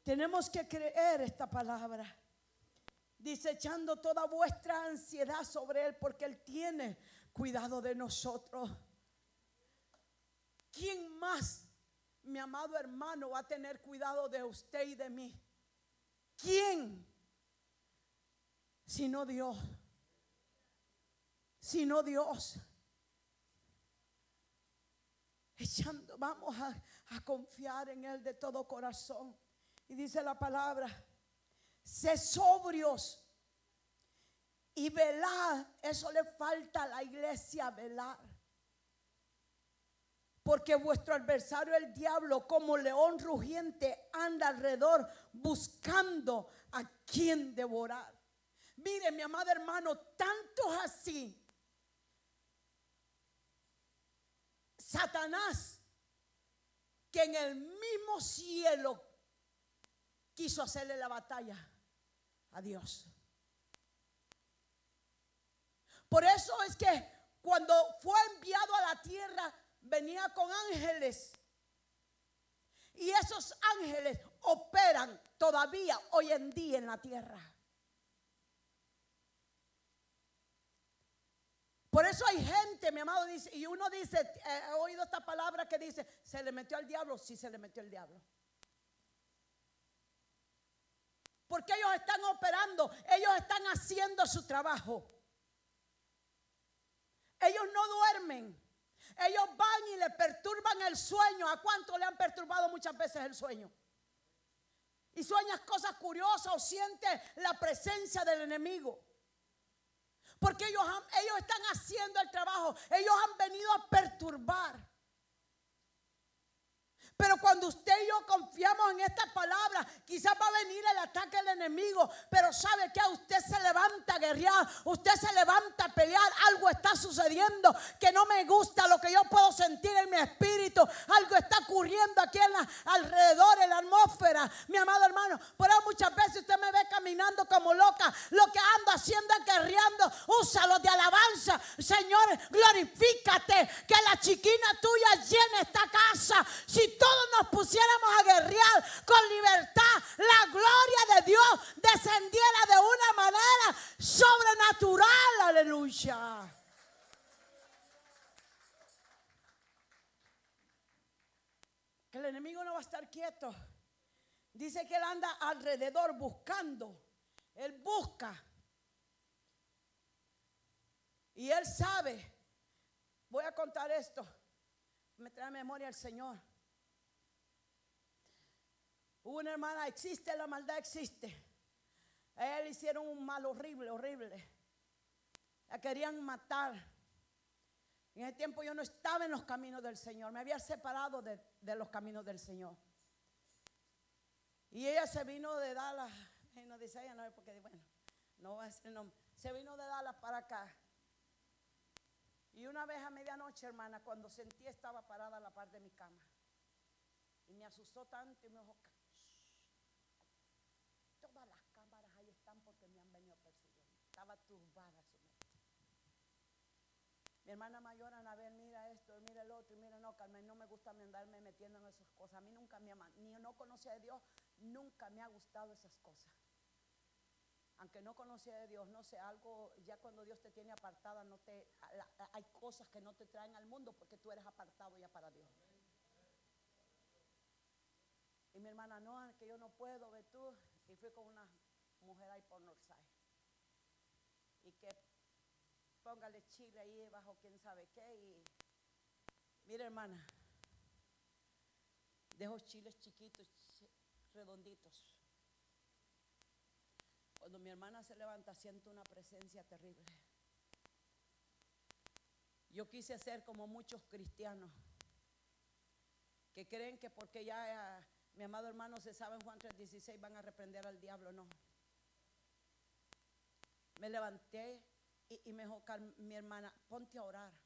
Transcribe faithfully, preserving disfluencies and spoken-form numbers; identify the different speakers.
Speaker 1: Tenemos que creer esta palabra. Dice, echando toda vuestra ansiedad sobre Él, porque Él tiene cuidado de nosotros. ¿Quién más, mi amado hermano, va a tener cuidado de usted y de mí? ¿Quién? Sino Dios. Sino Dios. Echando, vamos a, a confiar en Él de todo corazón. Y dice la palabra, sé sobrios y velad. Eso le falta a la iglesia, velar. Porque vuestro adversario el diablo, como león rugiente, anda alrededor buscando a quien devorar. Mire, mi amado hermano, tanto es así. Satanás, que en el mismo cielo quiso hacerle la batalla a Dios. Por eso es que cuando fue enviado a la tierra, venía con ángeles. Y esos ángeles operan todavía hoy en día en la tierra. Por eso hay gente, mi amado, dice, y uno dice, eh, he oído esta palabra que dice, ¿se le metió al diablo? Sí, se le metió el diablo. Porque ellos están operando, ellos están haciendo su trabajo. Ellos no duermen. Ellos van y le perturban el sueño. ¿A cuánto le han perturbado muchas veces el sueño? Y sueñas cosas curiosas o sientes la presencia del enemigo. Porque ellos, han, ellos están haciendo el trabajo. Ellos han venido a perturbar. Pero cuando usted y yo confiamos en esta palabra, quizás va a venir el ataque del enemigo. Pero sabe que usted se levanta a guerrear, usted se levanta a pelear. Algo está sucediendo que no me gusta, lo que yo puedo sentir en mi espíritu. Algo está ocurriendo aquí en la, alrededor, en la atmósfera, mi amado hermano. Por eso muchas veces usted me ve caminando como loca. Lo que ando haciendo es guerreando. Úsalo de alabanza. Señor, glorifícate, que la chiquina tuya llene esta casa. Si tú todos nos pusiéramos a guerrear con libertad, la gloria de Dios descendiera de una manera sobrenatural. Aleluya. Que el enemigo no va a estar quieto. Dice que él anda alrededor buscando. Él busca. Y él sabe. Voy a contar esto. Me trae a memoria el Señor. Hubo una hermana, existe, la maldad existe. A él hicieron un mal horrible, horrible. La querían matar. En ese tiempo yo no estaba en los caminos del Señor. Me había separado de, de los caminos del Señor. Y ella se vino de Dallas. Y no dice ella, no, porque bueno, no va a decir el nombre. Se vino de Dallas para acá. Y una vez a medianoche, hermana, cuando sentí, estaba parada a la par de mi cama. Y me asustó tanto y me dijo, todas las cámaras ahí están porque me han venido persiguiendo. Estaba turbada su mente. Mi hermana mayor, Anabel, mira esto, mira el otro, y mira, no, Carmen, no me gusta andarme metiendo en esas cosas. A mí nunca me ama, ni no conocía de Dios, nunca me ha gustado esas cosas. Aunque no conocía de Dios, no sé, algo, ya cuando Dios te tiene apartada, no te, hay cosas que no te traen al mundo porque tú eres apartado ya para Dios. Y mi hermana, no, que yo no puedo, ve tú. Y fui con una mujer ahí por Northside. Y que póngale chile ahí bajo quién sabe qué. Y mira, hermana, de esos chiles chiquitos, redonditos. Cuando mi hermana se levanta, siento una presencia terrible. Yo quise ser como muchos cristianos que creen que porque ya... Eh, mi amado hermano, se sabe en Juan tres dieciséis, van a reprender al diablo. No. Me levanté y, y me dijo mi hermana, ponte a orar.